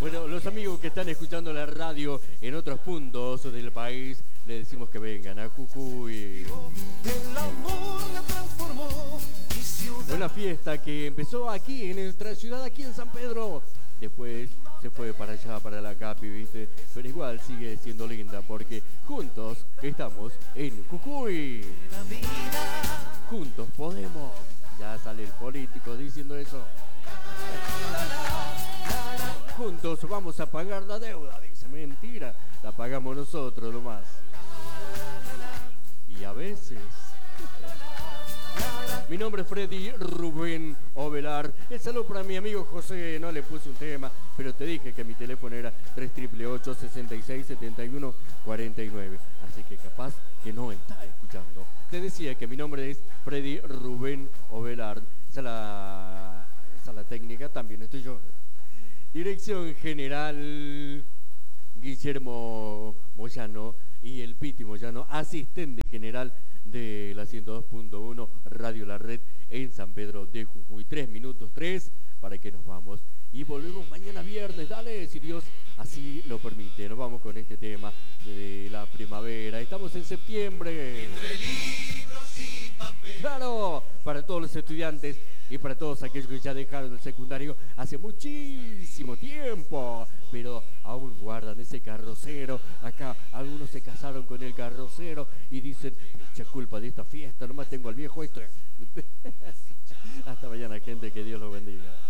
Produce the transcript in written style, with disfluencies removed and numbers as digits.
Bueno, los amigos que están escuchando la radio en otros puntos del país, les decimos que vengan a Jujuy. Una fiesta que empezó aquí en nuestra ciudad, aquí en San Pedro. Después se fue para allá, para la Capi, ¿viste? Pero igual sigue siendo linda porque juntos estamos en Jujuy. Juntos podemos. Ya sale el político diciendo eso. Juntos vamos a pagar la deuda. Dice, mentira, la pagamos nosotros nomás. Y a veces... Mi nombre es Freddy Rubén Ovelar. El saludo para mi amigo José. No le puse un tema, pero te dije que mi teléfono era 3888-6671-49. Así que capaz que no está escuchando. Te decía que mi nombre es Freddy Rubén Ovelar. Esa es la técnica, también estoy yo. Dirección General Guillermo Moyano y el Piti Moyano, asistente general de la 102.1 Radio La Red en San Pedro de Jujuy. 3 minutos 3 para que nos vamos. Y volvemos mañana viernes, dale, si Dios así lo permite. Nos vamos con este tema de la primavera. Estamos en septiembre. Entre libros y papel. Claro, para todos los estudiantes y para todos aquellos que ya dejaron el secundario hace muchísimo tiempo, pero aún guardan ese carrocero. Acá algunos se casaron con el carrocero y dicen, mucha culpa de esta fiesta, nomás tengo al viejo este. Hasta mañana, gente, que Dios los bendiga.